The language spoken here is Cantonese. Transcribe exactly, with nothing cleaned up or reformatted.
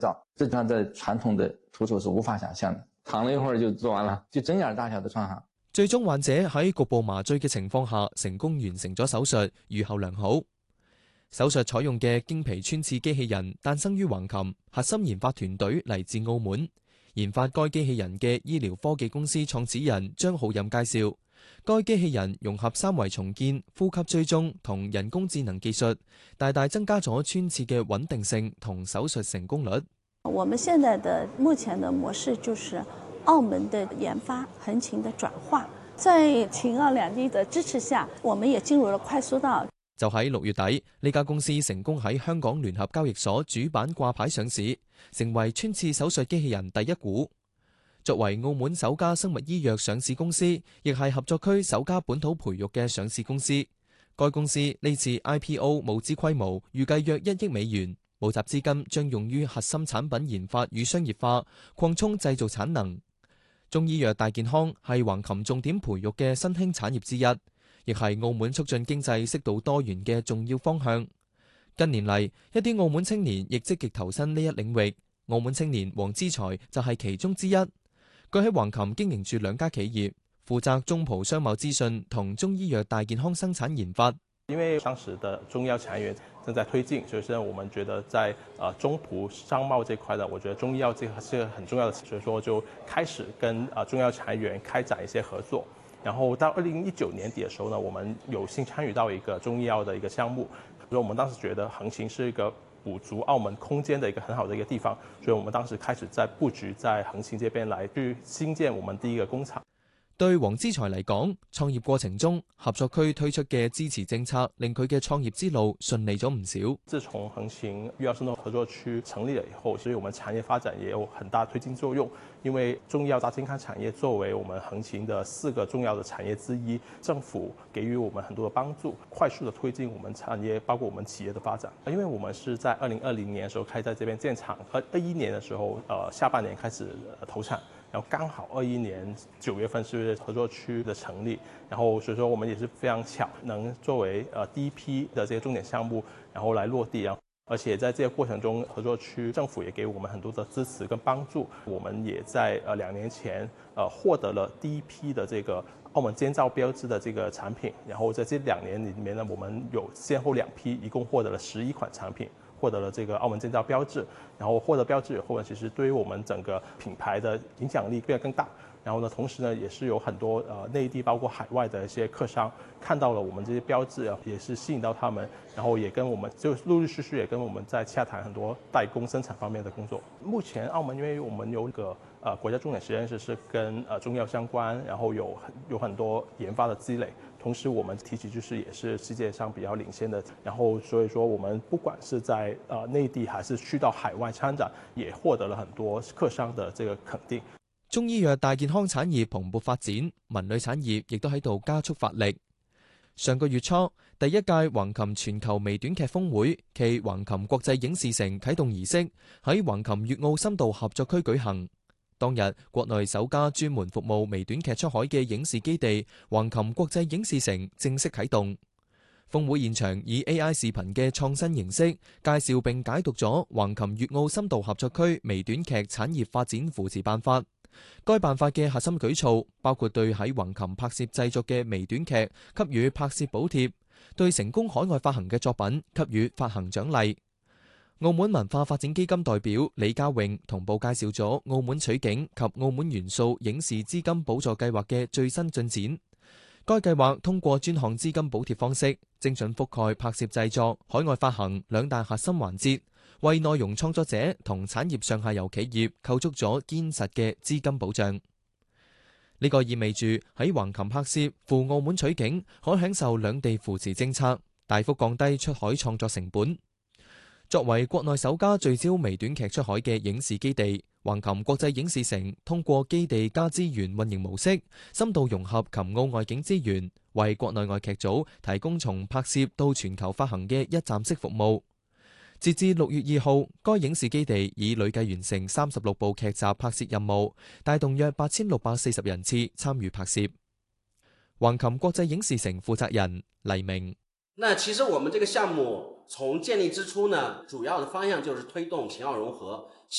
照，这张在傳統的圖手是無法想象的。躺了一會兒就做完了，就針眼大小的創傷。 最終患者喺局部麻醉嘅情況下成功完成咗手術，預後良好。手術採用嘅經皮穿刺機器人誕生於橫琴，核心研發團隊嚟自澳門。研發該機器人嘅醫療科技公司創始人張浩任介紹，該機器人融合三維重建、呼吸追蹤同人工智能技術，大大增加咗穿刺嘅穩定性同手術成功率。 我們現在的目前的模式就是澳門的研發橫琴的轉化，在秦澳兩地的支持下，我們也進入了快速道。 就喺六月底，呢家公司成功喺香港聯合交易所主板掛牌上市，成為穿刺手術機器人第一股。作為澳門首家生物醫藥上市公司，亦係合作區首家本土培育嘅上市公司。該公司呢次 I P O 募資規模預計約一億美元，募集資金將用於核心產品研發與商業化，擴充製造產能。中醫藥大健康係橫琴重點培育嘅新興產業之一，亦係澳門促進經濟適度多元嘅重要方向。近年嚟，一啲澳門青年亦積極投身呢一領域。澳門青年黃之財就係其中之一。佢喺橫琴經營住兩家企業，負責中葡商貿資訊同中醫藥大健康生產研發。 因為當時的中藥產業正在推進，所以說我們覺得在呃中葡商貿這塊呢，我覺得中醫藥這個是很重要的，所以說就開始跟呃中藥產業開展一些合作。然後到二零一九年底的時候呢，我們有幸參與到一個中醫藥的一個項目，所以我們當時覺得橫琴是一個補足澳門空間的一個很好的一個地方，所以我們當時開始在佈局在橫琴這邊來去新建我們第一個工廠。 對黃之財嚟講，創業過程中合作區推出嘅支持政策，令佢嘅創業之路順利咗唔少。 自從橫琴醫藥生態合作區成立了以後，所以我們產業發展也有很大推進作用。因為中醫藥大健康產業作為我們橫琴的四個重要的產業之一，政府給予我們很多的幫助，快速的推進我們產業，包括我們企業的發展。因為我們是在二零二零年的時候開在這邊建廠，而二一年的時候，呃下半年開始投產。然後剛好二一年九月份是合作區的成立，然後所以說我們也是非常巧，能作為呃第一批的這些重點項目，然後來落地。然後而且在這個過程中，合作區政府也給我們很多的支持跟幫助。我們也在呃兩年前呃獲得了第一批的這個澳門監造標誌的這個產品。然後在這兩年裡面呢，我們有先後兩批，一共獲得了十一款產品。獲得了這個澳門建造標誌，然後獲得標誌以後呢，其實對於我們整個品牌的影響力變得更大。然後呢，同時呢，也是有很多呃內地包括海外的一些客商看到了我們這些標誌啊，也是吸引到他們，然後也跟我們就陸陸續續也跟我們在洽談很多代工生產方面的工作。目前澳門因為我們有一個呃國家重點實驗室是跟呃中藥相關，然後有很有很多研發的積累。同時，我們提起就是也是世界上比較領先的，然後所以說我們不管是在呃內地還是去到海外參展，也獲得了很多客商的這個肯定。 中醫藥大健康產業蓬勃發展，文旅產業亦都喺度加速發力。上個月初，第一屆橫琴全球微短劇峰會暨橫琴國際影視城啟動儀式喺橫琴粵澳深度合作區舉行。當日，國內首家專門服務微短劇出海嘅影視基地橫琴國際影視城正式啟動。峰會現場以 A I 視頻嘅創新形式介紹並解讀咗橫琴粵澳深度合作區微短劇產業發展扶持辦法。該辦法嘅核心舉措包括對喺橫琴拍攝製作嘅微短劇給予拍攝補貼，對成功海外發行嘅作品給予發行獎勵。澳門文化發展基金代表李家穎同步介紹咗澳門取景及澳門元素影視資金補助計劃嘅最新進展。該計劃通過專項資金補貼方式，精準覆蓋拍攝製作、海外發行兩大核心環節，為內容創作者同產業上下游企業構築咗堅實嘅資金保障。呢個意味住喺橫琴拍攝赴澳門取景，可享受兩地扶持政策，大幅降低出海創作成本。作為國內首家聚焦微短劇出海嘅影視基地，橫琴國際影視城通過基地加資源運營模式，深度融合琴澳外景資源，為國內外劇組提供從拍攝到全球發行嘅一站式服務。截至六月二號，該影視基地已累計完成三十六部劇集拍攝任務，帶動約八千六百四十人次參與拍攝。橫琴國際影視城負責人黎明： 那其實我們這個項目从建立之初呢，主要的方向就是推动秦澳融合。